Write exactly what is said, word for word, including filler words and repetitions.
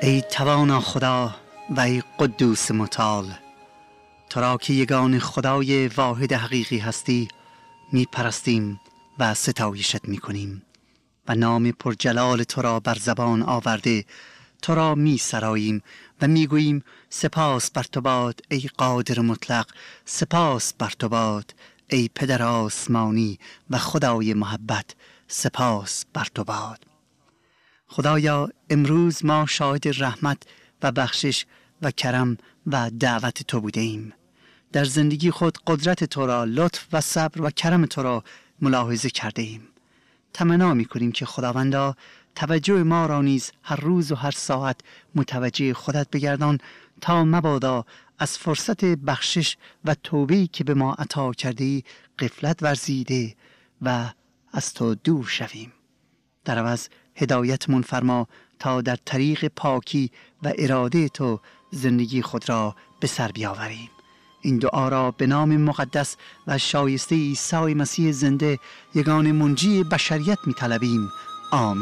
ای توانا خدا و ای قدوس متعال، تو را که یگان خدای واحد حقیقی هستی می پرستیم و ستایشت می کنیم و نام پرجلال تو را بر زبان آورده تو را می سراییم و می گوییم سپاس بر تو باد ای قادر مطلق، سپاس بر تو باد ای پدر آسمانی و خدای محبت، سپاس بر تو باد. خدایا امروز ما شاهد رحمت و بخشش و کرم و دعوت تو بوده ایم. در زندگی خود قدرت تو را، لطف و صبر و کرم تو را ملاحظه کرده ایم. تمنا می کنیم که خداوندا توجه ما را نیز هر روز و هر ساعت متوجه خودت بگردان تا مبادا از فرصت بخشش و توبه‌ای که به ما عطا کردی غفلت ورزیده و از تو دور شویم. در عوض هدایتمون فرما تا در طریق پاکی و اراده تو زندگی خود را به سر بیاوریم. این دعا را به نام مقدس و شایسته عیسی مسیح زنده، یگان منجی بشریت می طلبیم. آمین.